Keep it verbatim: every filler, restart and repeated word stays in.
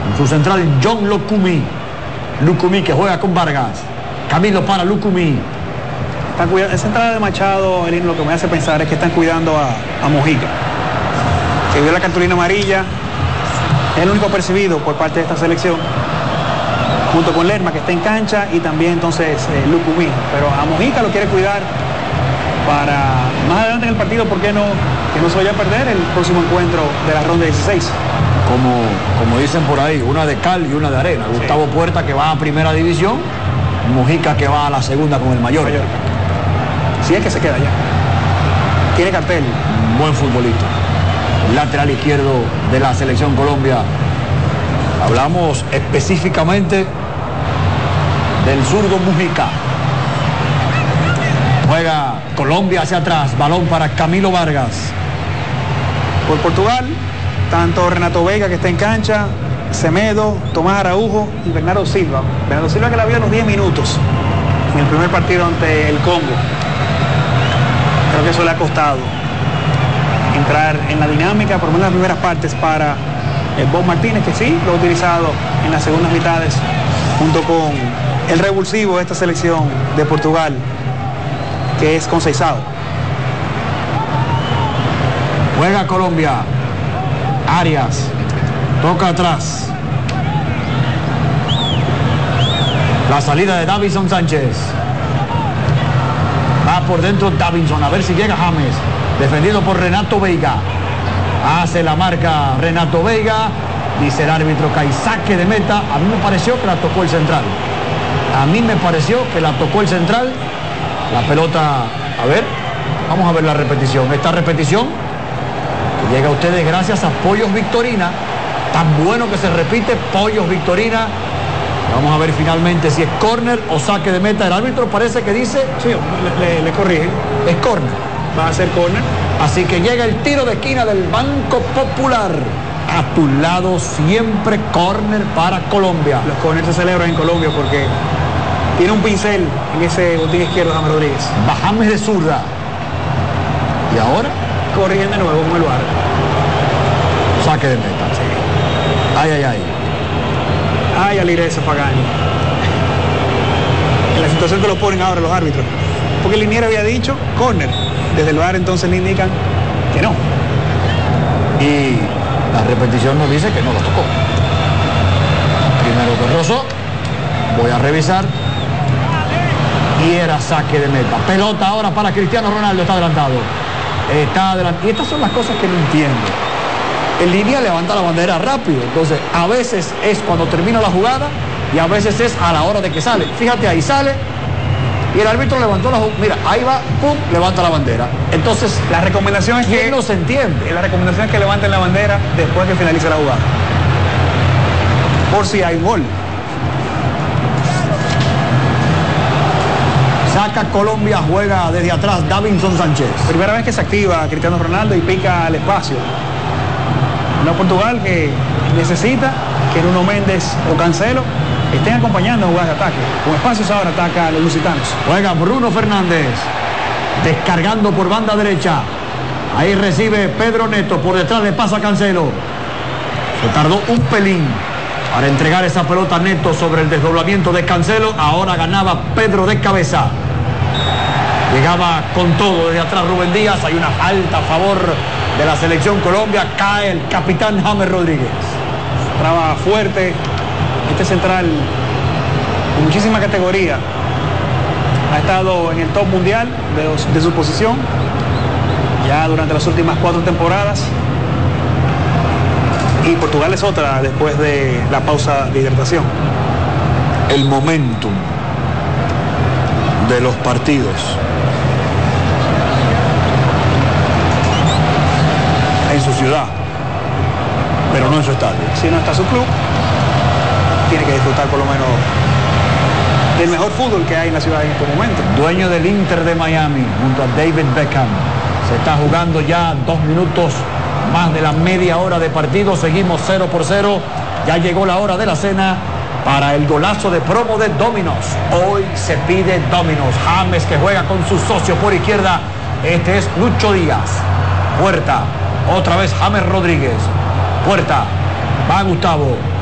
Su central, John Lucumí. Lucumí que juega con Vargas. Camilo para Lucumí. Esa entrada de Machado, Elín, lo que me hace pensar es que están cuidando a, a Mojica, que vio la cartulina amarilla. Es el único percibido por parte de esta selección, junto con Lerma, que está en cancha, y también entonces eh, Lucumí. Pero a Mojica lo quiere cuidar para más adelante en el partido, ¿por qué no? Que no se vaya a perder el próximo encuentro de la ronda dieciséis. Como, como dicen por ahí, una de cal y una de arena. Sí. Gustavo Puerta, que va a primera división, Mojica, que va a la segunda con el Mallorca. Mallorca. Si es que se queda allá. Tiene cartel. Buen futbolista. Lateral izquierdo de la selección Colombia. Hablamos específicamente del zurdo Mojica. Juega Colombia hacia atrás. Balón para Camilo Vargas. Por Portugal, tanto Renato Vega, que está en cancha, Semedo, Tomás Araujo y Bernardo Silva. Bernardo Silva, que la vio en los diez minutos en el primer partido ante el Congo. Creo que eso le ha costado entrar en la dinámica, por lo menos en las primeras partes, para el Bob Martínez, que sí lo ha utilizado en las segundas mitades, junto con el revulsivo de esta selección de Portugal, que es Conceição. Juega Colombia. Arias. Toca atrás. La salida de Davinson Sánchez. Va por dentro Davinson, a ver si llega James. Defendido por Renato Veiga. Hace la marca Renato Veiga. Dice el árbitro que hay saque de meta. A mí me pareció que la tocó el central. A mí me pareció que la tocó el central. La pelota, a ver, vamos a ver la repetición. Esta repetición que llega a ustedes gracias a Pollos Victorina. Tan bueno que se repite, Pollos Victorina. Vamos a ver finalmente si es córner o saque de meta. El árbitro parece que dice... Sí, le, le, le corrige. Es córner. Va a ser córner. Así que llega el tiro de esquina del Banco Popular. A tu lado siempre córner para Colombia. Los córners se celebran en Colombia porque tiene un pincel en ese botín izquierdo James Rodríguez. Bajame de zurda. ¿Y ahora? Corrigen de nuevo con el V A R. Saque de meta. Sí. Ay, ay, ay. Ay, Alireza Pagani. En la situación que lo ponen ahora los árbitros. Porque el liniero había dicho córner. Desde el V A R entonces le indican que no. Y la repetición nos dice que no lo tocó. Primero que rozó. Voy a revisar. Y era saque de meta. Pelota ahora para Cristiano Ronaldo. Está adelantado. Está adelantado. Y estas son las cosas que no entiendo. En línea levanta la bandera rápido. Entonces, a veces es cuando termina la jugada y a veces es a la hora de que sale. Fíjate, ahí sale y el árbitro levantó la jugada. Mira, ahí va, pum, levanta la bandera. Entonces, la recomendación es que no se entiende. La recomendación es que levanten la bandera después de que finalice la jugada. Por si hay gol. Saca Colombia, juega desde atrás Davinson Sánchez. Primera vez que se activa Cristiano Ronaldo y pica al espacio. No Portugal, que necesita que Nuno Méndez o Cancelo estén acompañando en jugadas de ataque. Con espacios ahora ataca a los lusitanos. Juega Bruno Fernández, descargando por banda derecha. Ahí recibe Pedro Neto, por detrás le pasa Cancelo. Se tardó un pelín para entregar esa pelota Neto sobre el desdoblamiento de Cancelo. Ahora ganaba Pedro de cabeza. Llegaba con todo desde atrás Rubén Díaz. Hay una falta a favor de la selección Colombia. Cae el capitán James Rodríguez. Traba fuerte. Este central con muchísima categoría. Ha estado en el top mundial de, de su posición ya durante las últimas cuatro temporadas. Y Portugal es otra después de la pausa de hidratación. El momentum de los partidos. En su ciudad, pero no en su estadio. Si no está su club, tiene que disfrutar por lo menos del mejor fútbol que hay en la ciudad en este momento. Dueño del Inter de Miami, junto a David Beckham. Se está jugando ya dos minutos más de la media hora de partido. Seguimos cero por cero. Ya llegó la hora de la cena para el golazo de promo de Domino's. Hoy se pide Domino's. James, que juega con su socio por izquierda. Este es Lucho Díaz. Puerta. Otra vez James Rodríguez. Puerta. Va Gustavo.